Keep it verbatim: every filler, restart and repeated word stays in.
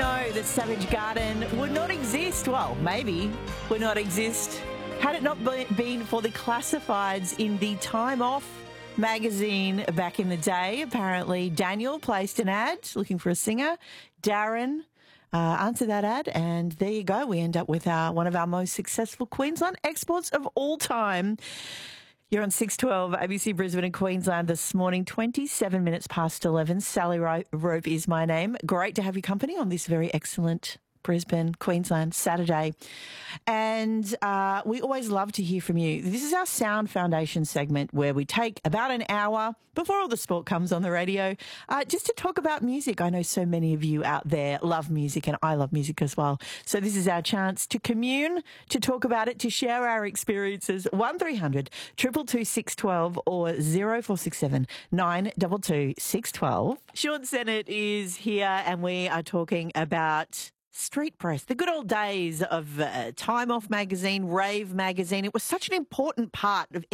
know that Savage Garden would not exist? Well, maybe would not exist had it not be- been for the classifieds in the Time Off magazine back in the day. Apparently, Daniel placed an ad looking for a singer. Darren uh, answered that ad, and there you go. We end up with our, one of our most successful Queensland exports of all time. You're on six twelve, A B C Brisbane and Queensland this morning, twenty-seven minutes past eleven. Sally Ro- Rope is my name. Great to have your company on this very excellent Brisbane, Queensland Saturday. And uh, we always love to hear from you. This is our Sound Foundation segment where we take about an hour before all the sport comes on the radio uh, just to talk about music. I know so many of you out there love music, and I love music as well. So this is our chance to commune, to talk about it, to share our experiences. one three hundred, two two two, six one two or zero four six seven, nine two two, six one two. Sean Sennett is here, and we are talking about street press, the good old days of uh, Time Off magazine, Rave magazine. It was such an important part of